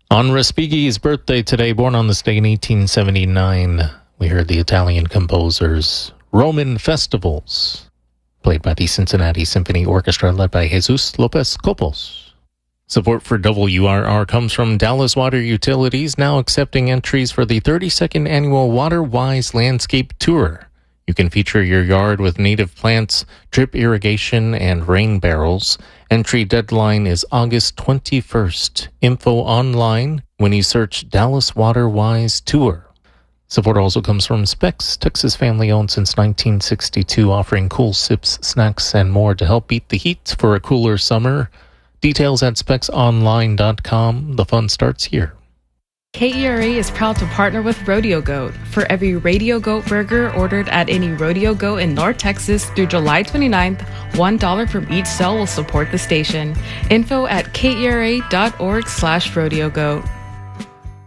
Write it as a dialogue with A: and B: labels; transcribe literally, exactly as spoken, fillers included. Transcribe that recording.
A: On Respighi's birthday today, born on this day in eighteen seventy-nine, we heard the Italian composers Roman Festivals, played by the Cincinnati Symphony Orchestra, led by Jesus Lopez Copos. Support for W R R comes from Dallas Water Utilities, now accepting entries for the thirty-second annual WaterWise Landscape Tour. You can feature your yard with native plants, drip irrigation, and rain barrels. Entry deadline is August twenty-first. Info online when you search Dallas WaterWise Tour. Support also comes from Specs, Texas family-owned since nineteen sixty-two, offering cool sips, snacks, and more to help beat the heat for a cooler summer. Details at specs online dot com. The fun starts here.
B: K E R A is proud to partner with Rodeo Goat. For every Radio Goat burger ordered at any Rodeo Goat in North Texas through July twenty-ninth, one dollar from each sale will support the station. Info at K E R A dot org slash Rodeo Goat.